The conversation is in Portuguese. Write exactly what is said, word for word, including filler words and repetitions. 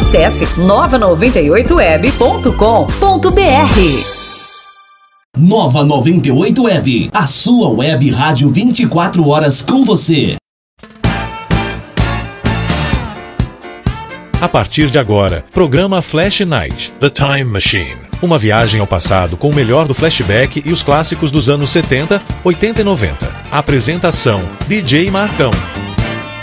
Acesse nova noventa e oito web ponto com ponto br. Nova noventa e oito Web, a sua web rádio vinte e quatro horas com você. A partir de agora, programa Flash Night, The Time Machine. Uma viagem ao passado com o melhor do flashback e os clássicos dos anos setenta, oitenta e noventa. Apresentação, D J Marcão.